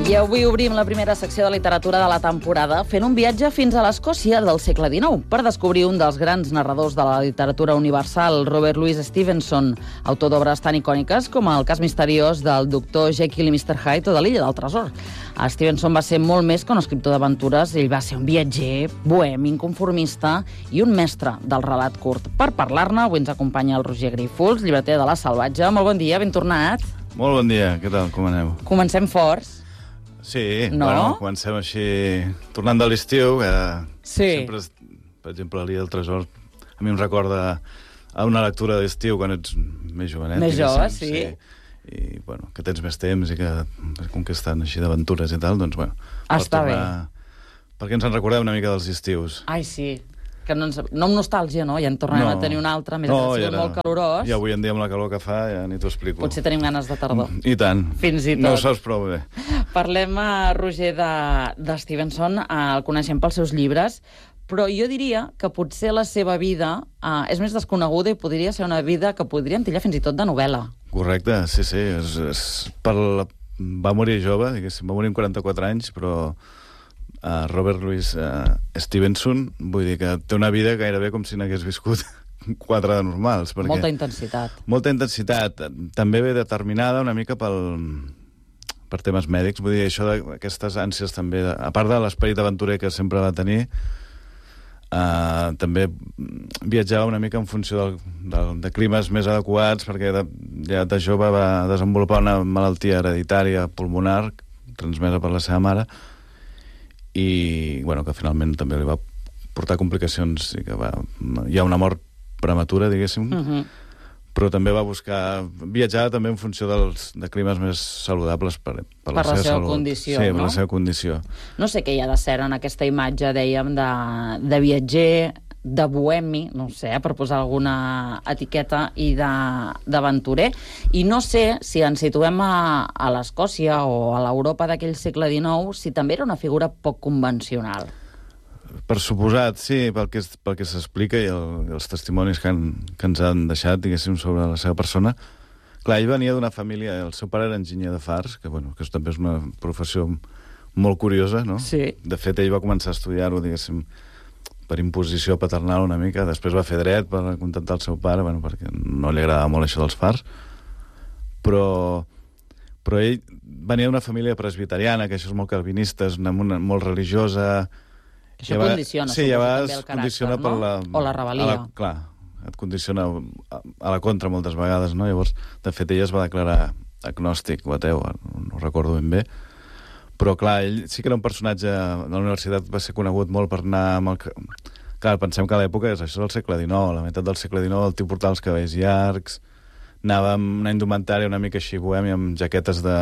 I avui obrim la primera secció de literatura de la temporada fent un viatge fins a l'Escòcia del segle XIX per descobrir un dels grans narradors de la literatura universal, Robert Louis Stevenson, autor d'obres tan icòniques com el cas misteriós del doctor Jekyll i Mr. Hyde o de l'Illa del Tresor. Stevenson va ser molt més que un escriptor d'aventures, ell va ser un viatger, bohemi, inconformista i un mestre del relat curt. Per parlar-ne, avui ens acompanya el Roger Grífols, llibreter de La Salvatge. Molt bon dia, ben tornat. Molt bon dia, què tal, com aneu? Comencem forts. Sí, no? Bueno, comencem així, tornant de l'estiu, que sí. Sempre, per exemple, l'Illa del Tresor, a mi em recorda a una lectura d'estiu quan ets més jovenet. Més jove, sí. I, bueno, que tens més temps i que, com que estan així d'aventures i tal, doncs, bueno... Està bé. Perquè ens en recordem una mica dels estius. Ai, sí. Que no amb nostàlgia, no? Ja en tornarem a tenir un altre, més que ha sigut molt calorós. I avui en dia amb la calor que fa ja ni t'ho explico. Potser tenim ganes de tardor. I tant. Fins i tot. No ho saps prou bé. Parlem, Roger, de Stevenson, el coneixem pels seus llibres, però jo diria que potser la seva vida és més desconeguda i podria ser una vida que podríem tillar fins i tot de novel·la. Correcte, sí. Va morir jove, diguéssim, va morir amb 44 anys, però... Robert Louis Stevenson, vull dir que té una vida gairebé com si n'hagués viscut 4 de normals. Perquè molta intensitat. Molta intensitat. També ve determinada una mica per temes mèdics. Vull dir, això d'aquestes ànsies també... A part de l'esperit aventurer que sempre va tenir, també viatjava una mica en funció de climes més adequats, perquè ja de jove va desenvolupar una malaltia hereditària pulmonar transmesa per la seva mare, i bueno, que finalment també li va portar complicacions i que hi ha una mort prematura, diguéssim, però també va buscar viatjar també en funció de climes més saludables per la seva condició, sí, no? Per la seva condició. No sé què hi ha de ser en aquesta imatge, dèiem, de viatger, de bohemi, no sé, per posar alguna etiqueta, i d'aventurer. I no sé si ens situem a l'Escòcia o a l'Europa d'aquell segle XIX, si també era una figura poc convencional. Per suposat, sí, pel que s'explica i els testimonis que ens han deixat, diguéssim, sobre la seva persona. Clar, ell venia d'una família... El seu pare era enginyer de fars, que també és una professió molt curiosa, no? Sí. De fet, ell va començar a estudiar-ho, diguéssim, per imposició paternal una mica, després va fer dret per contentar el seu pare, perquè no li agradava molt això dels fars, però ell venia d'una família presbiteriana, que això és molt calvinista, és molt religiosa... Això condiciona, sí, ja també el caràcter, no? O la rebel·lia. Clar, et condiciona a la contra moltes vegades, no? Llavors, de fet, ella es va declarar agnòstic o ateu, no recordo ben bé, però, clar, ell sí que era un personatge... A la universitat va ser conegut molt per anar amb el... Clar, pensem que a l'època és això del segle XIX, a la meitat del segle XIX, el tio portava els cabells llargs, anava amb una indumentària una mica així bohèmia, amb jaquetes de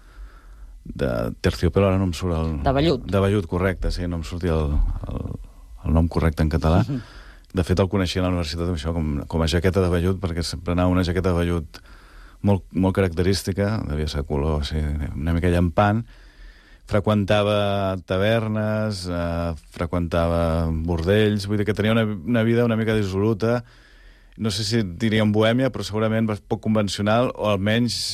terciopelo, ara no em surt el... De vellut. De vellut, correcte, sí, no em sortia el nom correcte en català. De fet, el coneixia a la universitat això com a jaqueta de vellut, perquè sempre anava una jaqueta de vellut molt, molt característica, devia ser color, sí, una mica llampant. Freqüentava tavernes, freqüentava bordells, vull dir que tenia una vida una mica dissoluta, no sé si diríem bohèmia, però segurament poc convencional, o almenys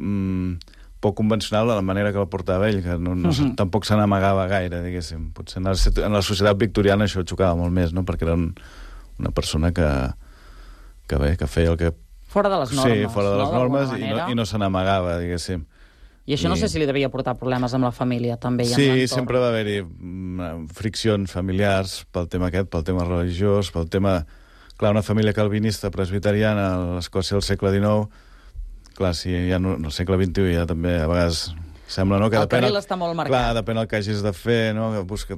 poc convencional de la manera que la portava ell, que tampoc se n'amagava gaire, diguéssim. Potser en la societat victoriana això xocava molt més, no? Perquè era una persona que feia el que... Fora de les normes. Sí, fora de les normes i no se n'amagava, diguéssim. I això no sé si li devia portar problemes amb la família, també. Sí, sempre va haver-hi friccions familiars pel tema aquest, pel tema religiós, pel tema... Clar, una família calvinista presbiteriana a l'Escòcia del segle XIX, clar, si ja no, al segle XXI ja també a vegades sembla, no? Que el carril està molt marcat. Clar, depèn el que hagis de fer, no?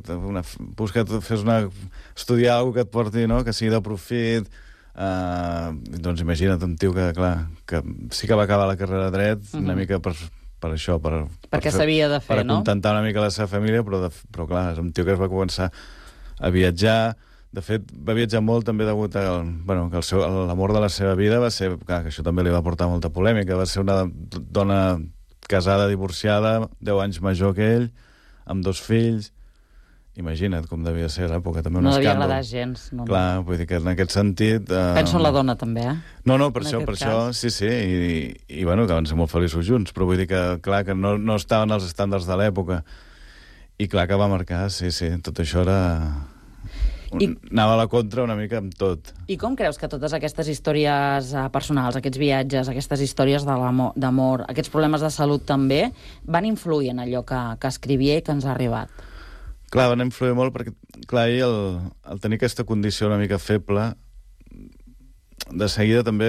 Estudiar alguna que et porti, no? Que sigui de profit... doncs imagina't un tio que sí que va acabar la carrera de dret una mica per això, perquè s'havia de fer, no? Per acontentar una mica la seva família, però clar, és un tio que es va començar a viatjar. De fet, va viatjar molt també degut a que l'amor de la seva vida va ser, clar, que això també li va portar molta polèmica, va ser una dona casada, divorciada, 10 anys major que ell, amb 2 fills, imagina't com devia ser a l'època, també un No devia escàndol. agradar gens. No. Clar, vull dir que en aquest sentit... Penso en la dona, també, eh? No, per en això, aquest sí, i bueno, que van ser molt feliços junts, però vull dir que, clar, que no estaven els estàndards de l'època, i clar que va marcar, sí, tot això era... Anava a la contra una mica amb tot. I com creus que totes aquestes històries personals, aquests viatges, aquestes històries d'amor, aquests problemes de salut també, van influir en allò que escrivia i que ens ha arribat? Clar, van influir molt perquè, clar, ell, el tenir aquesta condició una mica feble, de seguida també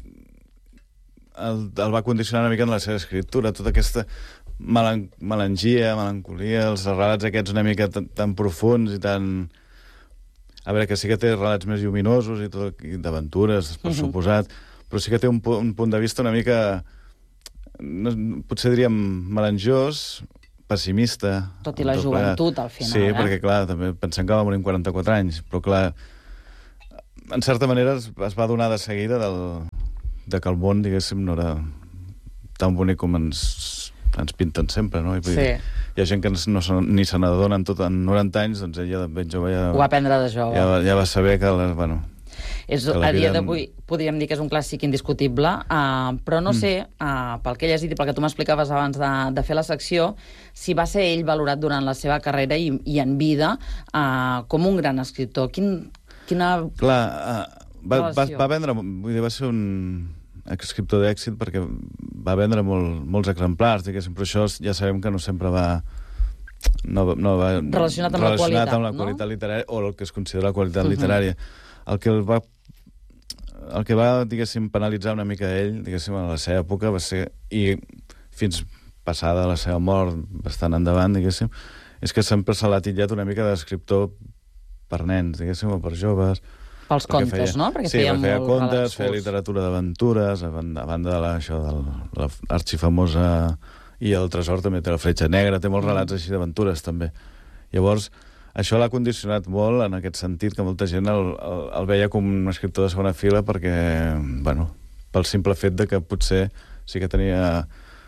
el va condicionar una mica en la seva escriptura, tota aquesta melancolia, els relats aquests una mica tan profunds i tan... A veure, que sí que té relats més lluminosos i tot, i d'aventures, per suposat, però sí que té un punt de vista una mica, potser diríem, melangiós, pessimista. Tot i la joventut, al final, sí, perquè, clar, també pensem que va morir amb 44 anys, però, clar, en certa manera es va donar de seguida de que el món, diguéssim, no era tan bonic com ens pinten sempre, no? Sí. Hi ha gent que ni se n'adona en 90 anys, doncs ella de ben jove ja... Ho va aprendre de jove. Ja va saber que, bueno... A dia d'avui podríem dir que és un clàssic indiscutible, però no sé, pel que he llegit i pel que tu m'explicaves abans de fer la secció, si va ser ell valorat durant la seva carrera i en vida com un gran escriptor. Quina... Clar, va vendre... Vull dir, va ser un escriptor d'èxit perquè va vendre molts exemplars, diguéssim, però això ja sabem que no sempre va... No va relacionat amb la qualitat literària o el que es considera la qualitat literària. El que va, diguéssim, penalitzar una mica ell, diguéssim, a la seva època va ser, i fins passada la seva mort, bastant endavant, diguéssim, és que sempre se l'ha titllat una mica d'escriptor per nens, diguéssim, o per joves. Pels contes, no? Perquè feia contes, feia literatura d'aventures, a banda de l'arxifamosa i el tresor també té la fletxa negra, té molts relats així d'aventures també. Llavors, això l'ha condicionat molt en aquest sentit, que molta gent el veia com un escriptor de segona fila perquè, bueno, pel simple fet de que potser sí que tenia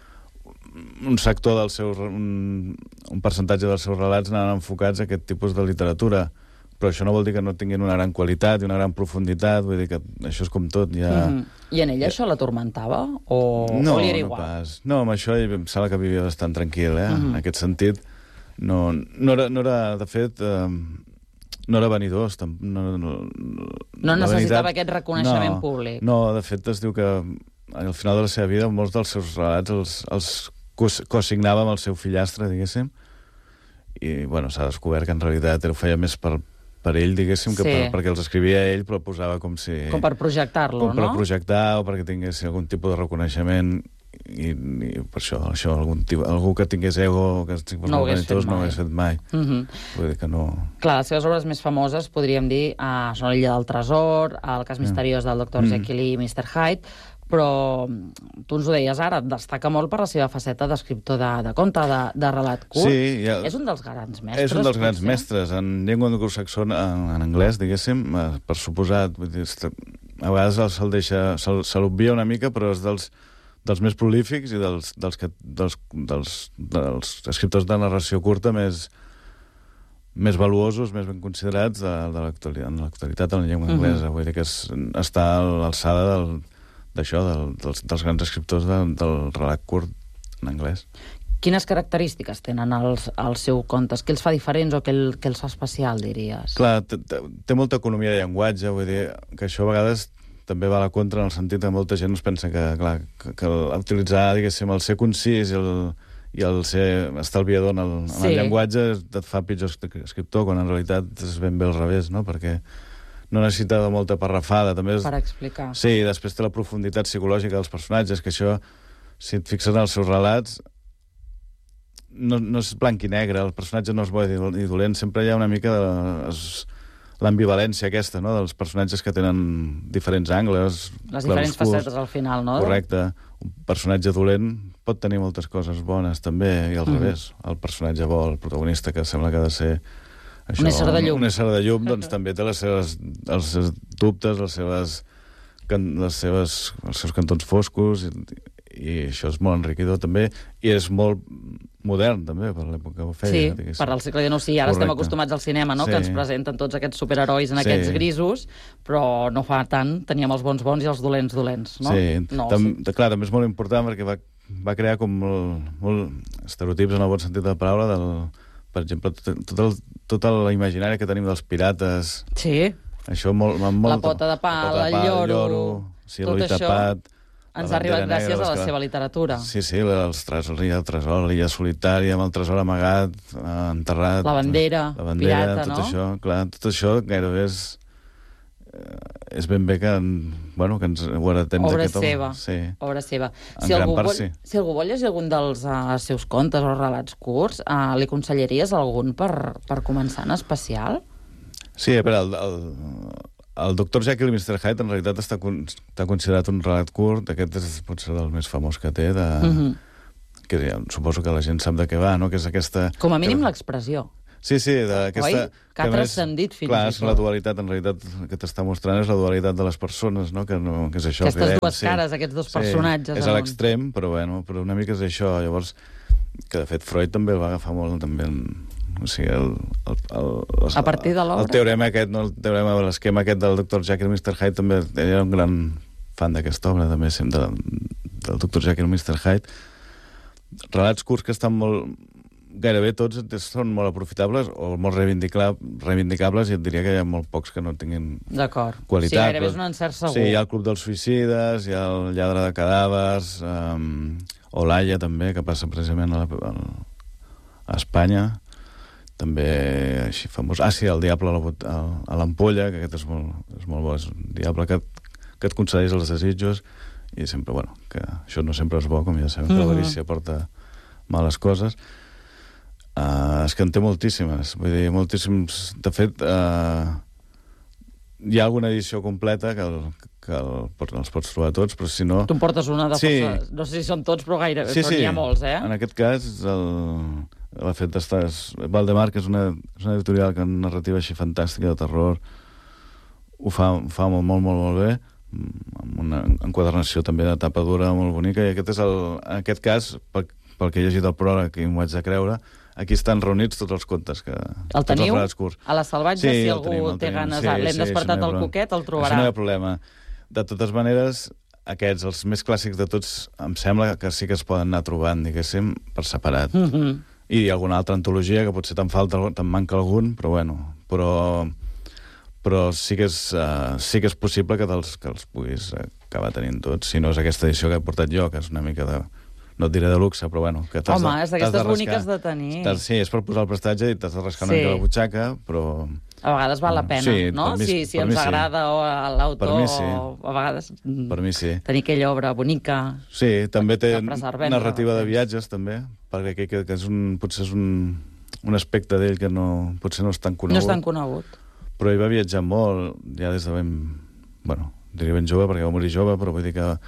un sector del seu... un percentatge dels seus relats anaven enfocats a aquest tipus de literatura. Però això no vol dir que no tinguin una gran qualitat i una gran profunditat, vull dir que això és com tot, ja... I en ella això l'atormentava? O li era igual? No pas. No, amb això em sembla que vivia bastant tranquil, en aquest sentit. No era, de fet, no era vanidós. No necessitava aquest reconeixement públic. No, de fet, es diu que al final de la seva vida molts dels seus relats els cosignava amb el seu fillastre, diguéssim, i, bueno, s'ha descobert que en realitat ho feia més per ell, diguéssim, que perquè els escrivia ell, però posava com si... Com per projectar-lo, no? Com per projectar, o perquè tingués algun tipus de reconeixement, i per això algú que tingués ego, que no ho hagués fet mai. Vull dir que no... Clar, les seves obres més famoses, podríem dir, són l'Illa del Tresor, El cas misteriós del Dr. Jekyll i Mr. Hyde, però tu ens ho deies ara, destaca molt per la seva faceta d'escriptor de conte, de relat curt. Sí, és un dels grans mestres. És un dels grans mestres. En llengua anglosaxona, en anglès, diguéssim, per suposat. Vull dir, a vegades se l'obvia una mica, però és dels més prolífics i dels escriptors de narració curta més valuosos, més ben considerats en l'actualitat en la llengua anglesa. Vull dir que està a l'alçada d'això, dels grans escriptors del relat curt en anglès. Quines característiques tenen els seus contes? Què els fa diferents o què els fa especial, diries? Clar, té molta economia de llenguatge, vull dir que això a vegades també va a la contra en el sentit que molta gent es pensa que utilitzar, diguéssim, el ser concís i el ser estalviador en el llenguatge et fa pitjor escriptor, quan en realitat és ben bé al revés, no? Perquè no necessita de molta parrafada. També per explicar. Sí, després té la profunditat psicològica dels personatges, que això, si et fixes en els seus relats, no és blanc i negre, el personatge no és bo i dolent, sempre hi ha una mica l'ambivalència aquesta, no?, dels personatges que tenen diferents angles. Les diferents facetes al final, no? Correcte. Un personatge dolent pot tenir moltes coses bones, també, i al revés. El personatge bo, el protagonista, que sembla que ha de ser això, un ésser de llum. Un ésser de llum, doncs també té els seus dubtes, els seus cantons foscos, i això és molt enriquidor també, i és molt modern també per l'època que ho feia. Sí, per al segle XIX, sí, ara estem acostumats al cinema, no? Que ens presenten tots aquests superherois en aquests grisos, però no fa tant teníem els bons i els dolents, no? Sí, clar, també és molt important perquè va crear com molt estereotips en el bon sentit de la paraula, per exemple, tota la imaginària que tenim dels pirates. Sí. Això molt... La pota de pa, el lloro, tot això ens ha arribat gràcies a la seva literatura. Sí, el tresor, l'illa solitària, amb el tresor amagat, enterrat... La bandera pirata, tot no? Això, clar, tot això gairebé és ben bé que ens ho heretem d'aquest home. Obra seva. En gran part, sí. Si algú vol llegir algun dels seus contes o relats curts, li aconsellaries algun per començar en especial? Sí, a veure, el Dr. Jekyll i Mr. Hyde en realitat està considerat un relat curt. Aquest és potser el més famós que té, que suposo que la gent sap de què va, no? Que és aquesta... Com a mínim l'expressió. Sí, d'aquesta... Oi? Que ha transcendit fins i tot. Clar, és la dualitat, en realitat, que t'està mostrant és la dualitat de les persones, no? Que és això. Aquestes dues cares, aquests dos personatges. És a l'extrem, però una mica és això. Llavors, que de fet Freud també el va agafar molt, també... O sigui, a partir de l'obra? El teorema aquest, l'esquema aquest del Dr. Jekyll i Mr. Hyde, també era un gran fan d'aquesta obra, també, del Dr. Jekyll i Mr. Hyde. Relats curts que estan gairebé tots són molt aprofitables o molt reivindicables, i et diria que hi ha molt pocs que no tinguin qualitat. Sí, gairebé és un encert segur. Sí, hi ha el Club dels Suïcides, hi ha el Lladre de cadàvers, o l'Aia, també, que passa precisament a Espanya, també així famós. El Diable a l'ampolla, que aquest és molt bo, és un diable que et concedeix els desitjos, i sempre, que això no sempre és bo, com ja sabem, que l'avarícia porta males coses. És que en té moltíssimes, vull dir, moltíssims. De fet, hi ha alguna edició completa que els pots trobar tots, però si no... Tu em portes una de força... No sé si són tots, però gairebé, però n'hi ha molts, eh? En aquest cas, l'ha fet Valdemar, que és una editorial que en narrativa així fantàstica, de terror, ho fa molt, molt, molt bé, amb una enquadernació també de tapa dura molt bonica, i en aquest cas, pel que he llegit el pròleg i m'ho haig de creure, aquí estan reunits tots els contes. El teniu? A la Salvatge, si algú té ganes, l'hem despertat al Cuquet, el trobarà. Això no hi ha problema. De totes maneres, aquests, els més clàssics de tots, em sembla que sí que es poden anar trobant, diguéssim, per separat. I hi ha alguna altra antologia que potser te'n manca algun, però sí que és possible que els puguis acabar tenint tots, si no és aquesta edició que he portat jo, que és una mica de... No et diré de luxe, però que t'has de... Home, és d'aquestes boniques de tenir. Sí, és per posar el prestatge i t'has de rascar una mica la butxaca, però... A vegades val la pena, no? Si ens agrada l'autor, a vegades... Per mi sí. Tenir aquella obra bonica... Sí, també té narrativa de viatges, també, perquè que potser és un aspecte d'ell que potser no és tan conegut. No és tan conegut. Però ell va viatjar molt, ja des de diria ben jove, perquè va morir jove, però vull dir que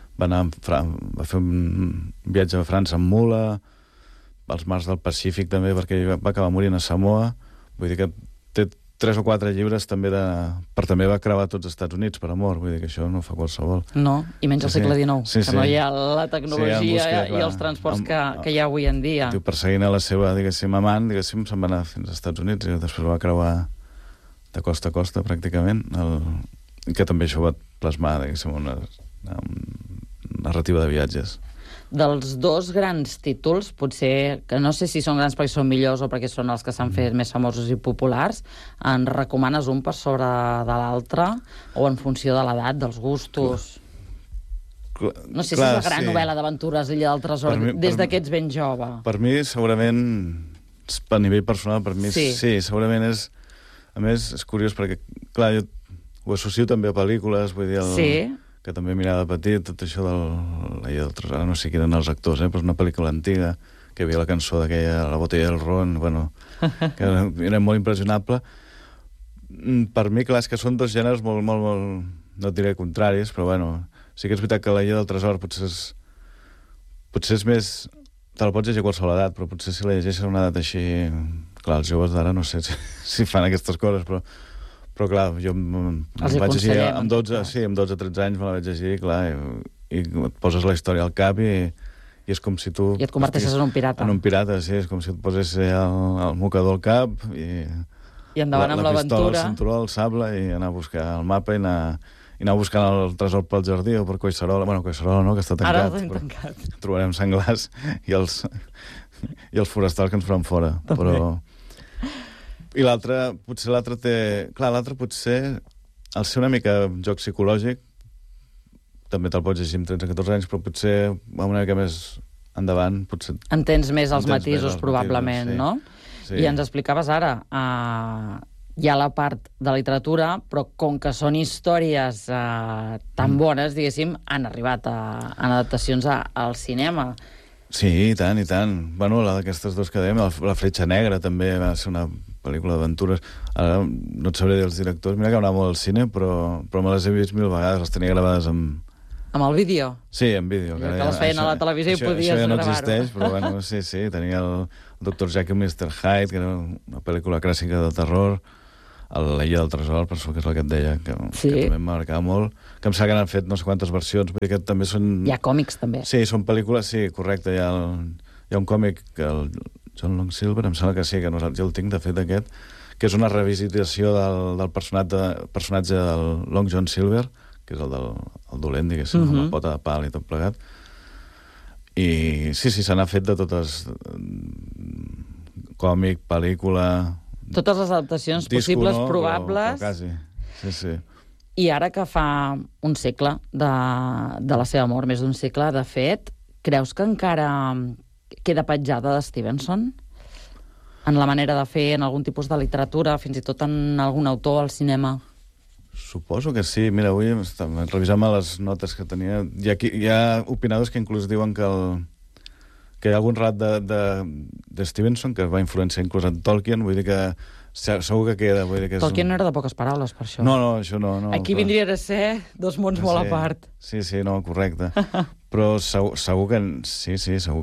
va fer un viatge a França amb mula, als mars del Pacífic també, perquè va acabar morint a Samoa. Vull dir que té 3 o 4 llibres també per també va creuar tots els Estats Units per amor, vull dir que això no fa qualsevol. No, i menys al segle XIX, que no hi ha la tecnologia i els transports que hi ha avui en dia. Perseguint a la seva, diguéssim, amant, se'n va anar fins als Estats Units i després va creuar de costa a costa, pràcticament, que també això va plasmar, diguéssim, una narrativa de viatges. Dels dos grans títols, potser, que no sé si són grans perquè són millors o perquè són els que s'han fet més famosos i populars, en recomanes un per sobre de l'altre o en funció de l'edat, dels gustos? No sé si és la gran novel·la d'aventures Illa del Tresor, des que ets ben jove. Per mi, segurament, a nivell personal, per mi sí, segurament és... A més, és curiós perquè, clar, jo ho associo també a pel·lícules, vull dir... que també mirava de petit, tot això de l'Illa del Tresor, no sé qui eren els actors, però és una pel·lícula antiga, que hi havia la cançó d'aquella, La botella del ron, que era molt impressionable. Per mi, clar, és que són dos gèneres molt, no et diré contraris, però sí que és veritat que l'Illa del Tresor potser és més... Te la pots llegir a qualsevol edat, però potser si la llegeixes a una edat així... Clar, els joves d'ara no sé si fan aquestes coses, però clar, jo em vaig llegir amb 12-13 anys, me la vaig llegir, clar, et poses la història al cap i és com si tu... I et converteixes en un pirata. En un pirata, sí, és com si et posés el mocador al cap i endavant amb la pistola, l'aventura. el cinturó, el sable, i anar a buscar el mapa i anar buscant el tresor pel jardí o per Collserola. Bueno, Collserola no, que està tancat. Ara l'hem tancat. Trobarem senglars i els forestals que ens faran fora. També. I l'altre té... Clar, l'altre potser, al ser una mica joc psicològic, també te'l pots llegir amb 13-14 anys, però potser va una mica més endavant. Potser entens més els matisos, probablement, sí. No? Sí. I ens explicaves ara, hi ha la part de literatura, però com que són històries tan bones, diguéssim, han arribat en adaptacions al cinema. Sí, i tant, i tant. Bueno, la d'aquestes dues que dèiem, la Fletxa Negra també va ser una pel·lícula d'aventures. Ara no et sabré dir els directors, mira que anava molt al cine, però me les he vist 1000 vegades, les tenia gravades amb el vídeo? Sí, en vídeo. Que les feien a la televisió i podies gravar-ho. Això ja no gravar-ho. existeix, però bueno, sí, tenia el Dr. Jekyll i Mr. Hyde, que era una pel·lícula clàssica de terror, l'Illa del Tresor, per això que és el que et deia, que també em marcava molt, que em sembla que n'han fet no sé quantes versions, vull dir que també són... Hi ha còmics, també. Sí, són pel·lícules, sí, correcte, hi ha un còmic que el John Long Silver, em sembla que sí, que nosaltres ja el tinc, de fet, aquest, que és una revisitació del personatge del Long John Silver, que és el dolent, diguéssim, amb la pota de pal i tot plegat. I sí, se n'ha fet de totes... Còmic, pel·lícula... Totes les adaptacions possibles, probables. Però quasi, sí. I ara que fa un segle de la seva mort, més d'un segle, de fet, creus que encara queda petjada de Stevenson? En la manera de fer, en algun tipus de literatura, fins i tot en algun autor al cinema? Suposo que sí. Mira, avui revisant les notes que tenia, hi ha opinadors que inclús diuen que hi ha algun relat de Stevenson que va influenciar inclús en Tolkien, vull dir que segur que queda. Vull dir que Tolkien no era de poques paraules, per això. No, això no. Aquí vindrien a ser dos mons molt a part. Sí, no, correcte. Però segur que... Sí, segur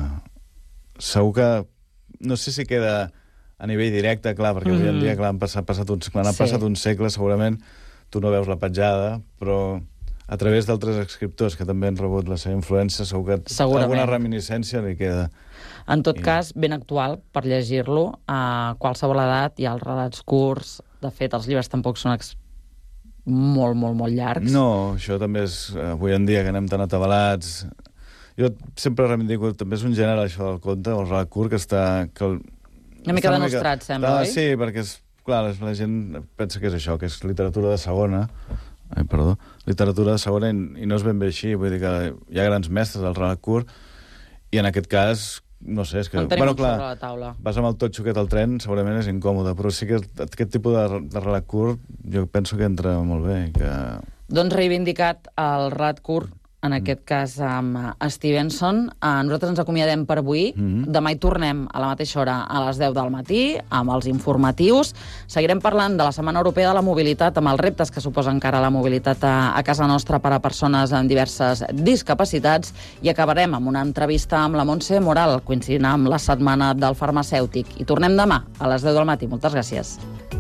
que... No sé si queda a nivell directe, clar, perquè avui en dia, clar, han passat un segle, segurament tu no veus la petjada, però a través d'altres escriptors que també han rebut la seva influència, segur que alguna reminiscència li queda. En tot cas, ben actual per llegir-lo a qualsevol edat. Hi ha els relats curts. De fet, els llibres tampoc són molt llargs. No, això també és... Avui en dia, que anem tan atabalats... Jo sempre reivindico, també és un gènere, això del conte, el relat curt, que està... Una mica denostrat, sembla, oi? Sí, perquè, clar, la gent pensa que és això, que és literatura de segona. Literatura de segona i no és ben bé així. Vull dir que hi ha grans mestres del relat curt i en aquest cas, no sé, és que... En tenim sobre la taula. Vas amb el totxo aquest al tren, segurament és incòmode, però sí que aquest tipus de relat curt jo penso que entra molt bé. Doncs reivindicat el relat curt, en aquest cas amb Stevenson. Nosaltres ens acomiadem per avui. Demà hi tornem a la mateixa hora, a les 10 del matí, amb els informatius. Seguirem parlant de la Setmana Europea de la Mobilitat, amb els reptes que suposa encara la mobilitat a casa nostra per a persones amb diverses discapacitats, i acabarem amb una entrevista amb la Montse Moral, coincidint amb la Setmana del Farmacèutic. I tornem demà a les 10 del matí. Moltes gràcies.